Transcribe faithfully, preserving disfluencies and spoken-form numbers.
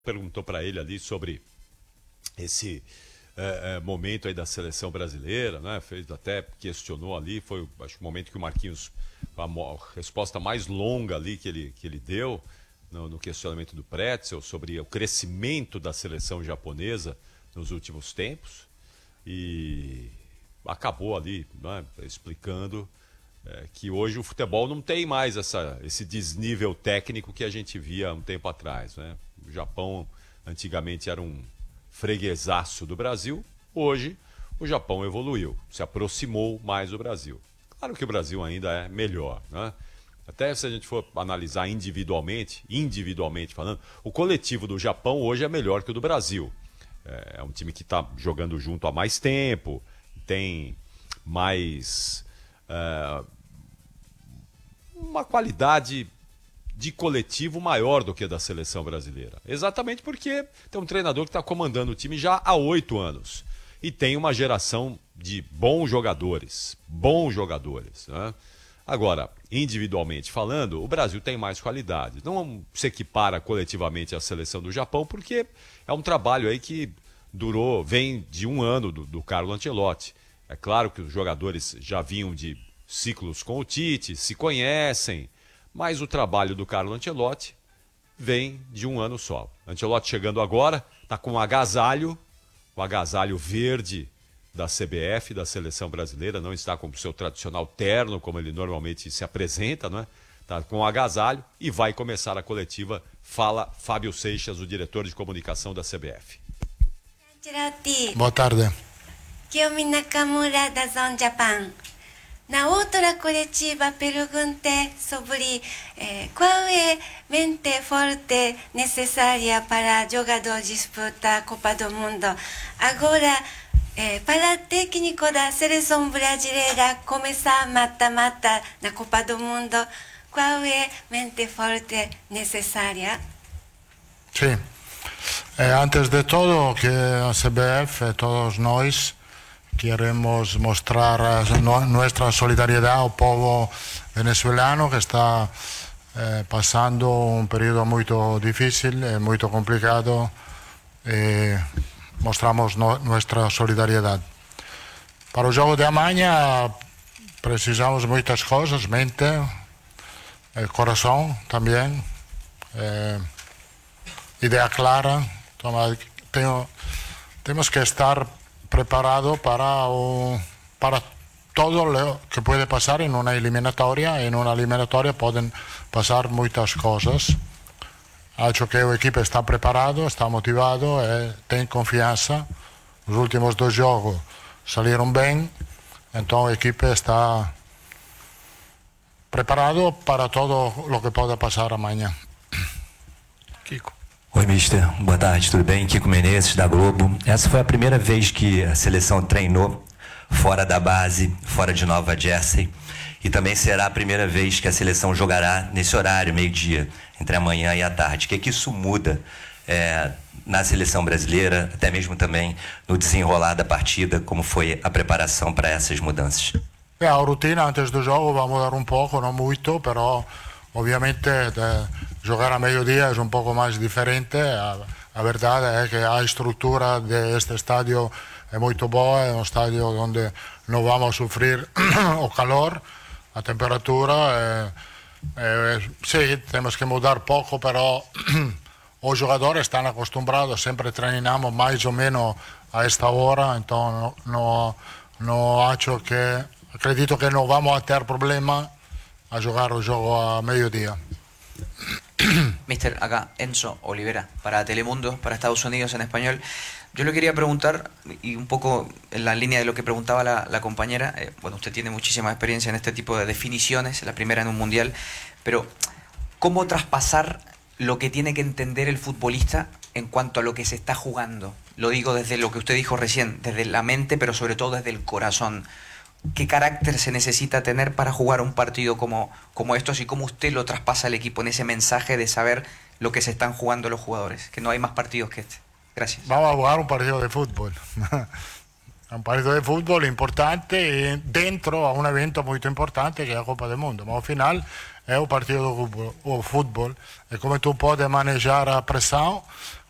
perguntou para ele ali sobre esse é, é, momento aí da seleção brasileira, né? Fez até questionou ali, foi acho o momento que o Marquinhos, a, a resposta mais longa ali que ele, que ele deu no, no questionamento do Pretzel sobre o crescimento da seleção japonesa nos últimos tempos, e acabou ali, né, explicando é, que hoje o futebol não tem mais essa, esse desnível técnico que a gente via há um tempo atrás, né? O Japão antigamente era um freguesaço do Brasil, hoje o Japão evoluiu, se aproximou mais do Brasil. Claro que o Brasil ainda é melhor, né? Até se a gente for analisar individualmente, individualmente falando, o coletivo do Japão hoje é melhor que o do Brasil. É um time que está jogando junto há mais tempo, tem mais é, uma qualidade de coletivo maior do que a da seleção brasileira. Exatamente porque tem um treinador que está comandando o time já há oito anos. E tem uma geração de bons jogadores. Bons jogadores, né? Agora, individualmente falando, o Brasil tem mais qualidade. Não se equipara coletivamente à seleção do Japão, porque é um trabalho aí que durou, vem de um ano do, do Carlo Ancelotti. É claro que os jogadores já vinham de ciclos com o Tite, se conhecem, mas o trabalho do Carlo Ancelotti vem de um ano só. Ancelotti chegando agora, está com um agasalho, o agasalho verde da C B F, da seleção brasileira, não está com o seu tradicional terno, como ele normalmente se apresenta, não é? Está com um agasalho e vai começar a coletiva. Fala Fábio Seixas, o diretor de comunicação da C B F. Boa tarde. Kiyomi Nakamura, da Zone Japan. Na outra coletiva perguntei sobre eh, qual é a mente forte necessária para jogador disputar a Copa do Mundo. Agora, eh, para técnico da seleção brasileira começar mata-mata na Copa do Mundo, qual é a mente forte necessária? Sí. Eh, antes de todo, que a C B F, todos nós, queremos mostrar nuestra solidaridad al pueblo venezolano que está eh, pasando un periodo muy difícil, eh, muy complicado. Eh, mostramos no, nuestra solidariedad. Para o jogo de amanhã precisamos muitas coisas, mente, eh, coração também, eh, ideia clara. Toma, tenho, temos que estar preparado para, o, para todo lo que puede pasar en una eliminatoria. En una eliminatoria pueden pasar muchas cosas. Ha hecho que el equipo está preparado, está motivado, eh, tiene confianza. Los últimos dos juegos salieron bien, entonces el equipo está preparado para todo lo que pueda pasar mañana. Kiko. Oi, mister. Boa tarde, tudo bem? Kiko Menezes, da Globo. Essa foi a primeira vez que a seleção treinou fora da base, fora de Nova Jersey. E também será a primeira vez que a seleção jogará nesse horário, meio-dia, entre a manhã e a tarde. O que, que isso muda é, na seleção brasileira, até mesmo também no desenrolar da partida, como foi a preparação para essas mudanças? É, a rotina antes do jogo vai mudar um pouco, não muito, mas obviamente jogar a meio-dia é um pouco mais diferente. A, a verdade é que a estrutura deste estádio é muito boa, é um estádio onde não vamos sofrer o calor, a temperatura. É, é, sim, temos que mudar pouco, mas os jogadores estão acostumados, sempre treinamos mais ou menos a esta hora, então não, não acho que, acredito que não vamos ter problema a jugar o jogo a meio-dia. Mister, acá Enzo Olivera, para Telemundo, para Estados Unidos en español. Yo le quería preguntar, y un poco en la línea de lo que preguntaba la, la compañera, eh, bueno, usted tiene muchísima experiencia en este tipo de definiciones, la primera en un mundial, pero ¿cómo traspasar lo que tiene que entender el futbolista en cuanto a lo que se está jugando? Lo digo desde lo que usted dijo recién, desde la mente, pero sobre todo desde el corazón. ¿Qué carácter se necesita tener para jugar un partido como, como estos y cómo usted lo traspasa al equipo en ese mensaje de saber lo que se están jugando los jugadores? Que no hay más partidos que este. Gracias. Vamos a jugar un partido de fútbol. Un partido de fútbol importante dentro a un evento muy importante que es la Copa del Mundo. Pero al final es un partido de fútbol. O fútbol. Es como tú puedes manejar a presión